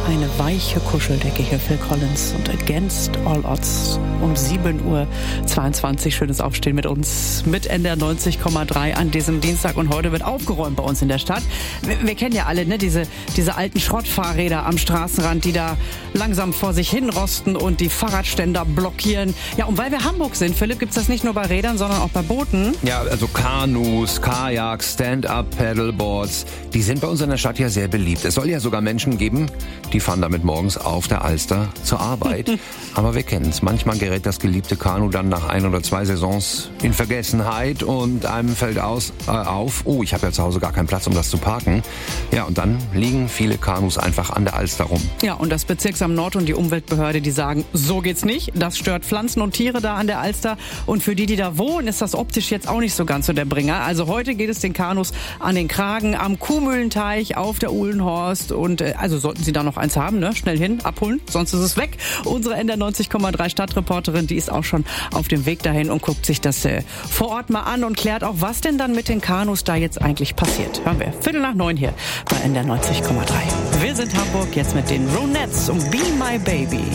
Eine weiche Kuscheldecke hier, Phil Collins und Against All Odds um 7:22 Uhr. Schönes Aufstehen mit uns mit NDR 90,3 an diesem Dienstag. Und heute wird aufgeräumt bei uns in der Stadt. Wir kennen ja alle, ne, diese alten Schrottfahrräder am Straßenrand, die da langsam vor sich hin rosten und die Fahrradständer blockieren. Ja, und weil wir Hamburg sind, Philipp, gibt's das nicht nur bei Rädern, sondern auch bei Booten. Ja, also Kanus, Kajaks, Stand-up-Paddleboards, die sind bei uns in der Stadt ja sehr beliebt. Es soll ja sogar Menschen geben, die fahren damit morgens auf der Alster zur Arbeit. Aber wir kennen es. Manchmal gerät das geliebte Kanu dann nach 1 oder 2 Saisons in Vergessenheit und einem fällt auf, oh, ich habe ja zu Hause gar keinen Platz, um das zu parken. Ja, und dann liegen viele Kanus einfach an der Alster rum. Ja, und das Bezirksamt Nord und die Umweltbehörde, die sagen, so geht's nicht. Das stört Pflanzen und Tiere da an der Alster. Und für die da wohnen, ist das optisch jetzt auch nicht so ganz so der Bringer. Also heute geht es den Kanus an den Kragen am Kuhmühlenteich auf der Uhlenhorst. Und also sollten Sie da noch eins haben, ne? Schnell hin, abholen, sonst ist es weg. Unsere NDR 90,3 Stadtreporterin, die ist auch schon auf dem Weg dahin und guckt sich das vor Ort mal an und klärt auch, was denn dann mit den Kanus da jetzt eigentlich passiert. Hören wir 8:45 hier bei NDR 90,3. Wir sind Hamburg, jetzt mit den Ronettes und Be My Baby.